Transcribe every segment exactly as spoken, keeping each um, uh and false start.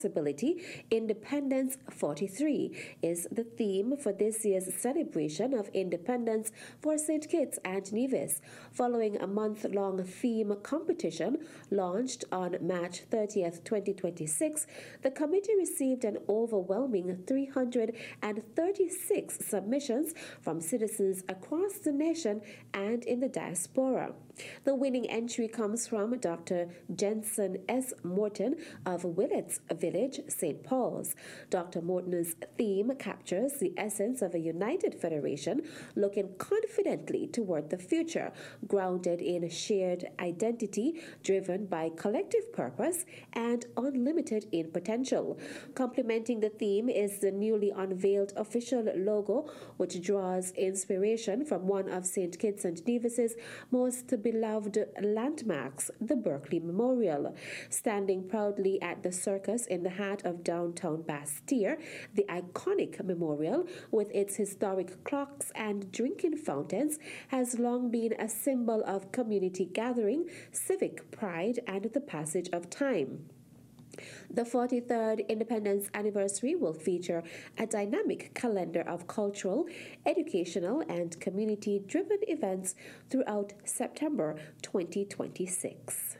Responsibility, Independence forty-three is the theme for this year's celebration of independence for Saint Kitts and Nevis. Following a month-long theme competition launched on March thirtieth, twenty twenty-six, the committee received an overwhelming three hundred thirty-six submissions from citizens across the nation and in the diaspora. The winning entry comes from Doctor Jensen S. Morton of Willets Village, Saint Paul's. Doctor Morton's theme captures the essence of a united federation looking confidently toward the future, grounded in shared identity, driven by collective purpose, and unlimited in potential. Complementing the theme is the newly unveiled official logo, which draws inspiration from one of Saint Kitts and Nevis's most beloved landmarks, the Berkeley Memorial. Standing proudly at the circus in the heart of downtown Bastille, the iconic memorial, with its historic clocks and drinking fountains, has long been a symbol of community gathering, civic pride, and the passage of time. The forty-third Independence Anniversary will feature a dynamic calendar of cultural, educational, and community-driven events throughout September twenty twenty-six.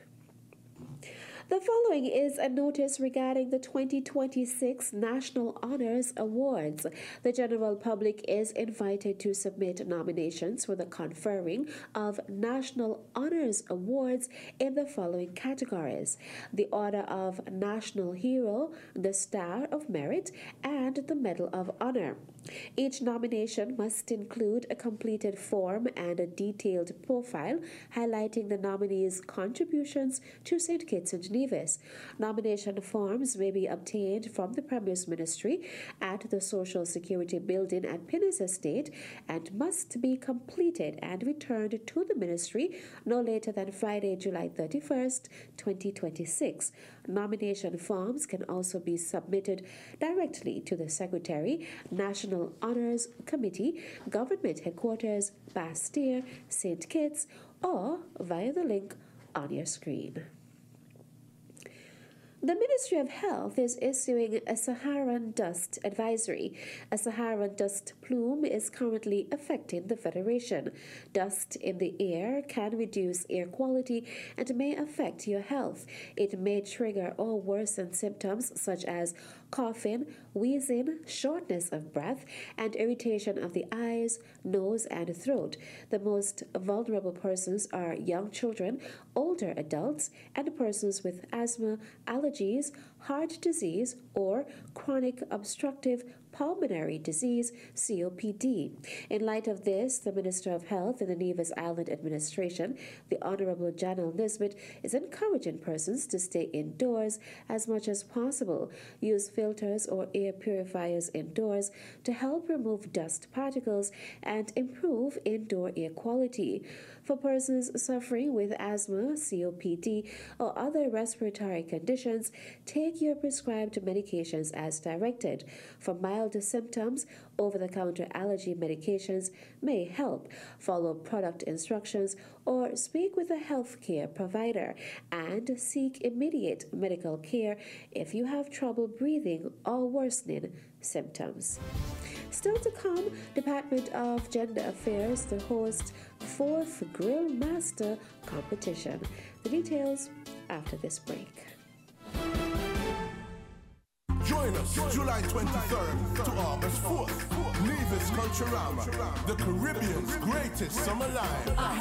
The following is a notice regarding the twenty twenty-six National Honors Awards. The general public is invited to submit nominations for the conferring of National Honors Awards in the following categories: the Order of National Hero, the Star of Merit, and the Medal of Honor. Each nomination must include a completed form and a detailed profile highlighting the nominee's contributions to Saint Kitts and Nevis. Nomination forms may be obtained from the Premier's Ministry at the Social Security Building at Pinnis Estate and must be completed and returned to the Ministry no later than Friday, July thirty-first, twenty twenty-six. Nomination forms can also be submitted directly to the Secretary, National Honors Committee, Government Headquarters, Bastille, Saint Kitts, or via the link on your screen. The Ministry of Health is issuing a Saharan dust advisory. A Saharan dust plume is currently affecting the Federation. Dust in the air can reduce air quality and may affect your health. It may trigger or worsen symptoms such as coughing, wheezing, shortness of breath, and irritation of the eyes, nose, and throat. The most vulnerable persons are young children, older adults, and persons with asthma, allergies, heart disease, or chronic obstructive pulmonary disease, C O P D. In light of this, the Minister of Health in the Nevis Island Administration, the Honorable Janelle Nisbet, is encouraging persons to stay indoors as much as possible. Use filters or air purifiers indoors to help remove dust particles and improve indoor air quality. For persons suffering with asthma, C O P D, or other respiratory conditions, take your prescribed medications as directed. For mild symptoms, over-the-counter allergy medications may help. Follow product instructions or speak with a healthcare provider and seek immediate medical care if you have trouble breathing or worsening symptoms. Still to come, Department of Gender Affairs to host fourth Grill Master competition. The details after this break. Join us July twenty-third to August fourth. Nevis Culturama, the Caribbean's greatest summer live.